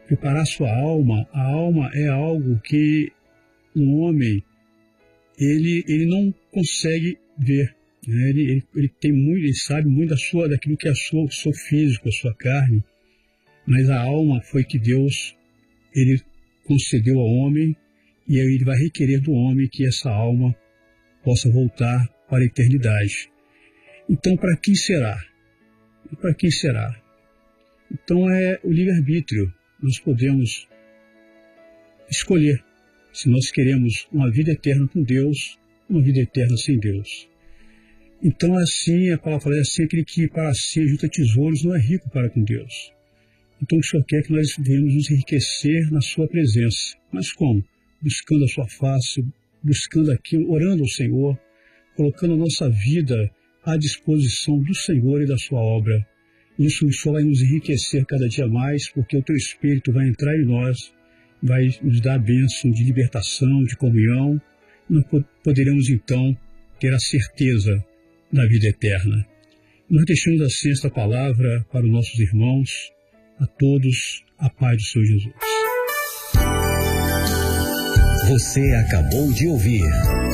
preparar sua alma. A alma é algo que um homem ele não consegue ver, né? Ele tem muito, ele sabe muito daquilo que é o seu físico, a sua carne, mas a alma foi que Deus ele concedeu ao homem, e aí ele vai requerer do homem que essa alma possa voltar para a eternidade. Então, para quem será? Para quem será? Então é o livre-arbítrio. Nós podemos escolher se nós queremos uma vida eterna com Deus, uma vida eterna sem Deus. Então, assim, a palavra fala assim, aquele que para si junta tesouros não é rico para com Deus. Então, o Senhor quer que nós venhamos nos enriquecer na sua presença. Mas como? Buscando a sua face, buscando aquilo, orando ao Senhor, colocando a nossa vida à disposição do Senhor e da sua obra. Isso só vai nos enriquecer cada dia mais, porque o Teu Espírito vai entrar em nós, vai nos dar a bênção de libertação, de comunhão. Nós poderemos, então, ter a certeza da vida eterna. Nós deixamos assim esta palavra para os nossos irmãos, a todos, a paz do Senhor Jesus. Você acabou de ouvir